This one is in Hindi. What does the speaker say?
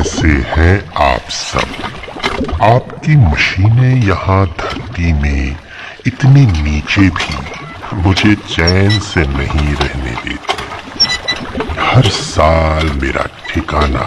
कैसे हैं आप सब? आपकी मशीनें यहाँ धरती में इतनी नीचे भी मुझे चैन से नहीं रहने देती। हर साल मेरा ठिकाना